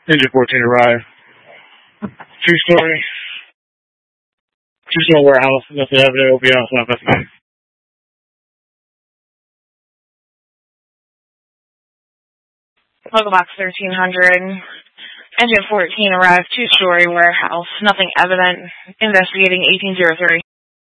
Engine 14 arrived. Two-story warehouse. Nothing evident will be outside investigation. Local box 1300. Engine 14 arrived. Two-story warehouse. Nothing evident. Investigating 1803.